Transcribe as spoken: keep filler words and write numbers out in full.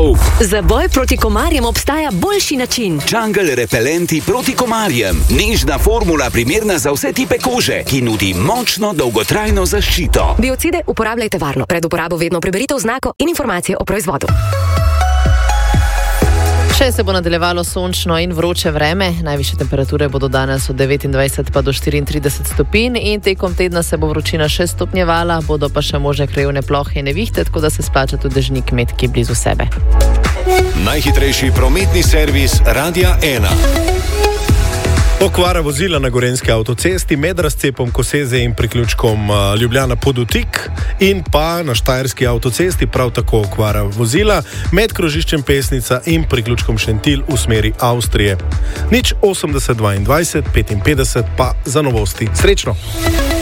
komarjev. Za boj proti komarjem obstaja boljši način. Jungle repelenti proti komarjem. Nežna formula, primerna za vse tipe kože, ki nudi močno dolgotrajno zaščito. Biocide uporabljajte varno. Pred uporabo vedno preberite oznako in informacije o proizvodu. Še se bo nadaljevalo sončno in vroče vreme, najvišje temperature bodo danes od devetindvajset pa do štiriintrideset stopinj in tekom tedna se bo vročina še stopnjevala, bodo pa še možne krajevne plohe in nevihte, tako da se splača tudi dežnik metki blizu sebe. Najhitrejši prometni servis Radia ena. Okvara vozila na gorenjski avtocesti med razcepom Koseze in priključkom Ljubljana Podutik in pa na štajerski avtocesti prav tako okvara vozila med krožiščem Pesnica in priključkom Šentilj v smeri Avstrije. Nič osemdeset dvaindvajset petinpetdeset pa za novosti. Srečno!